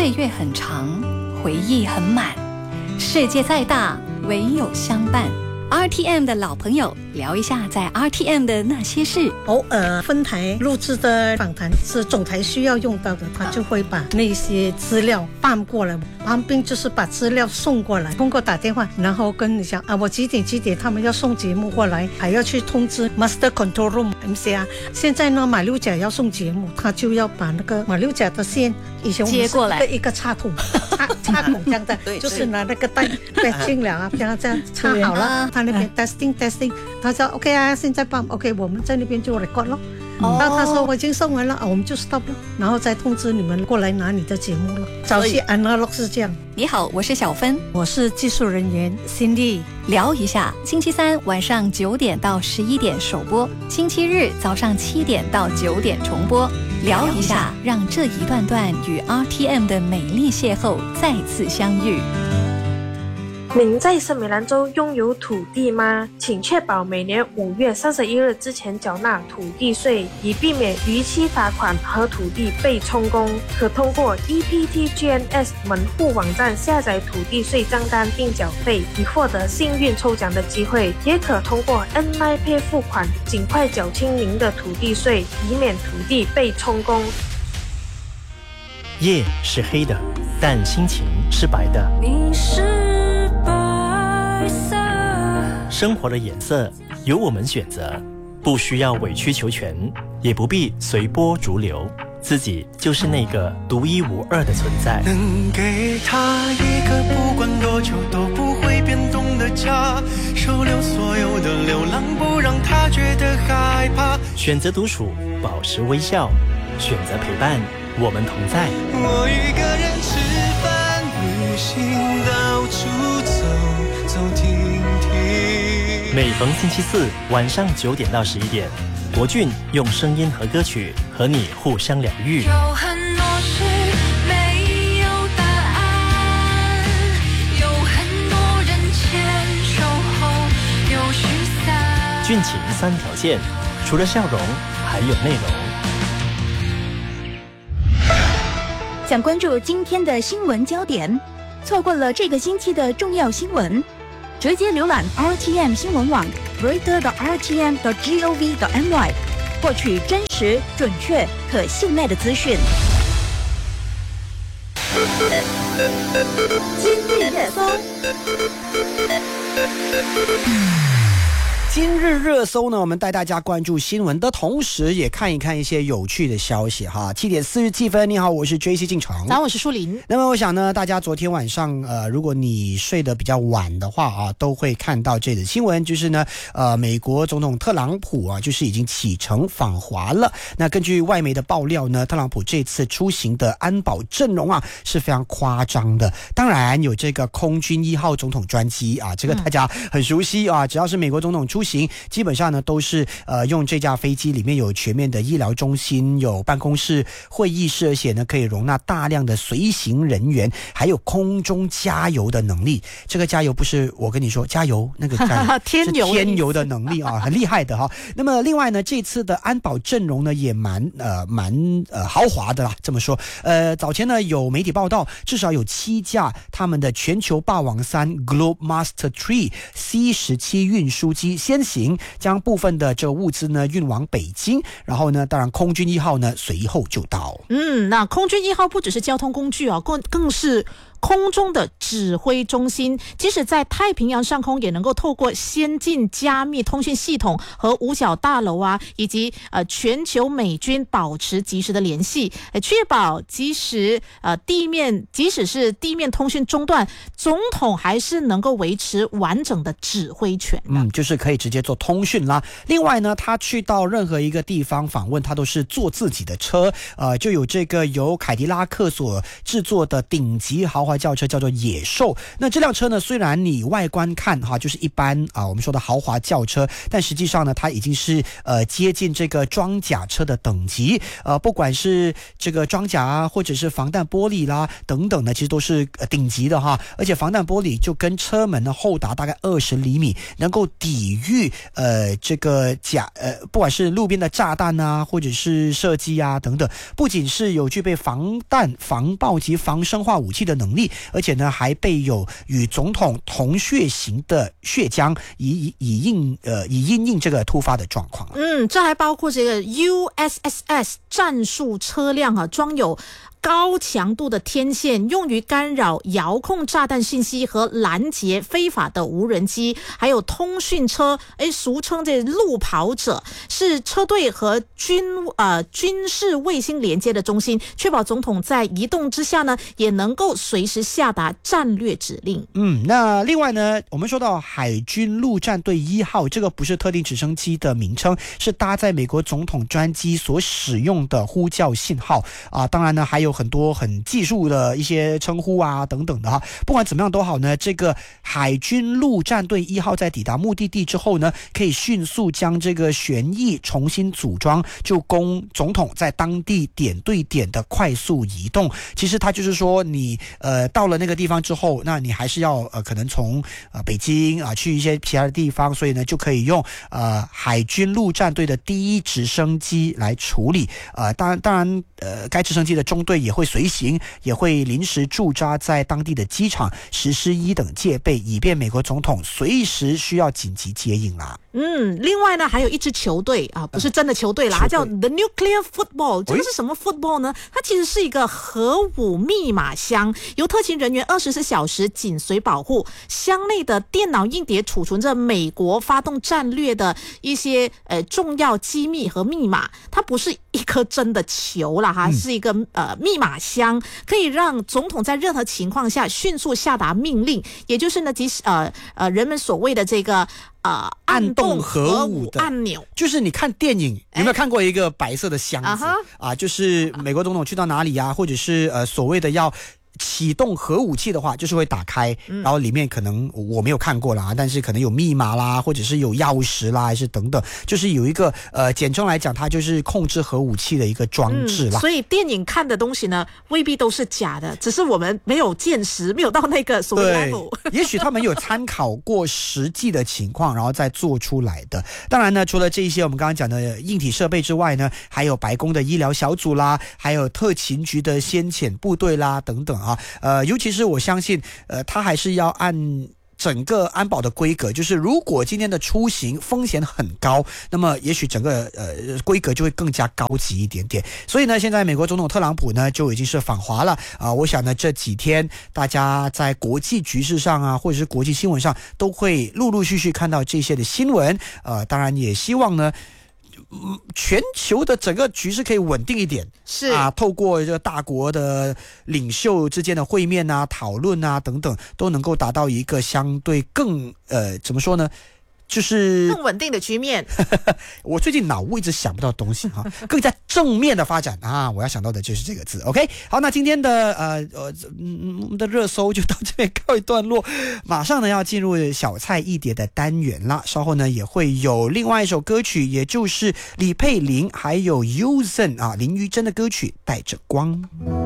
岁月很长，回忆很满，世界再大，唯有相伴。RTM 的老朋友，聊一下在 RTM 的那些事。 偶尔分台录制的访谈是总台需要用到的，他就会把那些资料搬过来，旁边就是把资料送过来，通过打电话，然后跟你讲我几点他们要送节目过来，还要去通知 Master Control Room MCR。现在呢，马六甲要送节目，他就要把那个马六甲的线以前我们接过来， 一个插筒插筒这样的，就是拿那个带进了这样插好了，他那边 testing， 他说 OK 啊，现在帮 OK， 我们在那边就 record 咯。然后他说我已经送完了，我们就 stop 了，然后再通知你们过来拿你的节目了。早期 analog 是这样。 你好，我是小芬， 我是技术人员 Cindy。 聊一下，星期三晚上9点到11点首播，星期日早上7点到9点重播。聊一下，让这一段段与 RTM 的美丽邂逅再次相遇。 您在圣美兰州拥有土地吗？请确保每年5月31日之前缴纳土地税，以避免逾期罚款和土地被充公。可通过 EPTGNS 门户网站下载土地税账单并缴费，以获得幸运抽奖的机会。也可通过 N9 Pay 付款，尽快缴清您的土地税，以免土地被充公。 夜是黑的，但心情是白的。 你是白色， 生活的颜色由我们选择，不需要委曲求全，也不必随波逐流，自己就是那个独一无二的存在。 能给他一个不管多久都不会变动的家，收留所有的流浪，不让他觉得害怕。 选择独处，保持微笑，选择陪伴，我们同在。 我一个人吃饭、旅行，到处走走停停。 每逢星期四晚上9点到11点，国俊用声音和歌曲和你互相疗愈。 有很多事没有答案，有很多人牵手后又失散。 俊情3条线，除了笑容，还有内容。 想关注今天的新闻焦点，错过了这个星期的重要新闻，直接浏览 RTM 新闻网 greater.rtm.gov.my 获取真实、准确、可信赖的资讯。今日热搜。 今日热搜呢，我们带大家关注新闻的同时，也看一看一些有趣的消息哈。7点47分，你好，我是 JC 进城。 早，我是舒林。 那么我想呢，大家昨天晚上如果你睡得比较晚的话啊，都会看到这则新闻，就是呢美国总统特朗普啊，就是已经启程访华了。那根据外媒的爆料呢，特朗普这次出行的安保阵容啊是非常夸张的。当然有这个空军1号总统专机啊，这个大家很熟悉啊，只要是美国总统出行，基本上呢都是用这架飞机，里面有全面的医疗中心，有办公室、会议室，而且呢可以容纳大量的随行人员，还有空中加油的能力。这个加油不是我跟你说加油那个加油天油是天油的能力啊，很厉害的哈。那么另外呢，这次的安保阵容呢也蛮豪华的啦，这么说。早前呢有媒体报道，至少有7架他们的全球霸王3 Globemaster III C-17运输机先行将部分的这个物资呢运往北京，然后呢当然空军1号呢随后就到。 那空军1号不只是交通工具啊，更是空中的指挥中心，即使在太平洋上空也能够透过先进加密通讯系统和五角大楼啊，以及全球美军保持及时的联系，确保即使是地面通讯中断，总统还是能够维持完整的指挥权的。 就是可以直接做通讯啦。另外呢，他去到任何一个地方访问，他都是坐自己的车，就有这个由凯迪拉克所制作的顶级豪华华轿车叫做野兽。那这辆车呢，虽然你外观看就是一般我们说的豪华轿车，但实际上呢，它已经是接近这个装甲车的等级。不管是这个装甲啊，或者是防弹玻璃啦等等呢，其实都是顶级的哈。而且防弹玻璃就跟车门的厚达大概20厘米，能够抵御这个不管是路边的炸弹啊，或者是射击啊等等，不仅是有具备防弹、防爆及防生化武器的能力，而且呢还备有与总统同血型的血浆，以因应这个突发的状况。 这还包括这个 USS 战术车辆装有高强度的天线，用于干扰遥控炸弹信息和拦截非法的无人机，还有通讯车，俗称这路跑者，是车队和军事卫星连接的中心，确保总统在移动之下呢，也能够随时下达战略指令。 那另外呢，我们说到海军陆战队1号，这个不是特定直升机的名称，是搭载美国总统专机所使用的呼叫信号当然呢，还有很多很技术的一些称呼啊等等的哈。不管怎么样都好呢，这个海军陆战队1号在抵达目的地之后呢，可以迅速将这个旋翼重新组装，就供总统在当地点对点的快速移动。其实它就是说你到了那个地方之后，那你还是要可能从北京去一些其他的地方，所以呢就可以用海军陆战队的第1直升机来处理。当然该直升机的中队也会随行，也会临时驻扎在当地的机场，实施1等戒备，以便美国总统随时需要紧急接应啦。 另外呢，还有一支球队不是真的球队啦，它叫 The Nuclear Football。这个是什么 football 呢？它其实是一个核武密码箱，由特勤人员24小时紧随保护，箱内的电脑硬碟储存着美国发动战略的一些重要机密和密码。它不是一颗真的球啦是一个密码箱，可以让总统在任何情况下迅速下达命令，也就是呢，即使人们所谓的这个按动核武按钮。 就是你看电影有没有看过一个白色的箱子就是美国总统去到哪里或者是所谓的要启动核武器的话，就是会打开，然后里面可能我没有看过啦，但是可能有密码啦，或者是有钥匙啦，还是等等，就是有一个简称来讲，它就是控制核武器的一个装置啦。 所以电影看的东西呢，未必都是假的，只是我们没有见识，没有到那个所谓 level。 也许他们有参考过实际的情况，然后再做出来的。当然呢，除了这些我们刚刚讲的硬体设备之外呢，还有白宫的医疗小组啦，还有特勤局的先遣部队啦等等尤其是我相信他还是要按整个安保的规格，就是如果今天的出行风险很高，那么也许整个规格就会更加高级一点点。所以呢，现在美国总统特朗普呢就已经是访华了我想呢这几天大家在国际局势上或者是国际新闻上都会陆陆续续看到这些的新闻当然也希望呢全球的整个局势可以稳定一点， 是透过这大国的领袖之间的会面讨论等等，都能够达到一个相对更怎么说呢，就是更稳定的局面。 我最近脑雾一直想不到东西更加正面的发展我要想到的就是这个字。 OK， 好，那今天的我们的热搜就到这边告一段落，马上呢要进入小菜一碟的单元啦。稍后呢也会有另外一首歌曲，也就是李佩玲还有 Uzen 林于真的歌曲《带着光》。